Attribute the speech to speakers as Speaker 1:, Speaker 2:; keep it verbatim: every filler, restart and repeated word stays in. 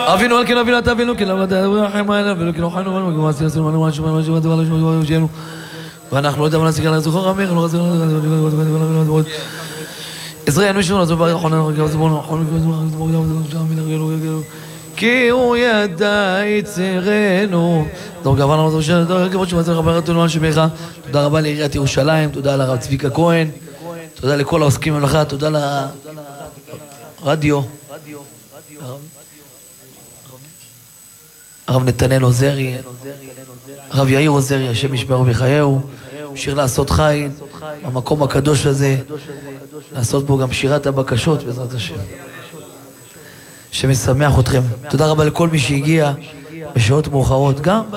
Speaker 1: אבינו על כן אבינו אתה אבינו כן אבינו אתה רחם עלינו אבינו כן אוכלנו ואנו מגמר עשי עשינו ואנו ואנו ואנו ואנו ואנו ואנו ואנו ואנו ואנחנו לא יודעים להסיק על הזוכר אמיר לא רזיר עזרי אנו ישנו לזו ברי אחרונה כי הוא ידע יצרנו תודה רבה לנו תודה רבה לעיריית ירושלים, תודה לרב צביקה כהן, תודה לכל העוסקים במלאכה, תודה לרדיו הרב נתנאל עוזרי, הרב יאיר עוזרי, השם ישמרו בחייהו, שיר לעשות חי במקום הקדוש הזה, לעשות בו גם שירת הבקשות בעזרת השם, שמשמח אתכם. תודה רבה לכל מי שהגיע בשעות מאוחרות, גם